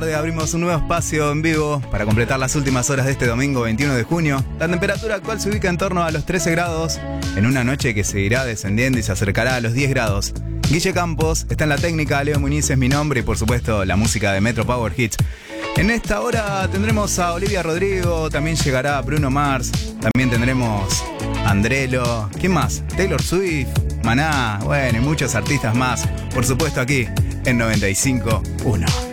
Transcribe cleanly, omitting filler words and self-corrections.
Abrimos un nuevo espacio en vivo para completar las últimas horas de este domingo 21 de junio. La temperatura actual se ubica en torno a los 13 grados, en una noche que seguirá descendiendo y se acercará a los 10 grados. Guille Campos está en la técnica, Leo Muniz es mi nombre y por supuesto la música de Metro Power Hits. En esta hora tendremos a Olivia Rodrigo, también llegará Bruno Mars, también tendremos Andrelo, ¿quién más? Taylor Swift, Maná, bueno, y muchos artistas más, por supuesto aquí en 95.1.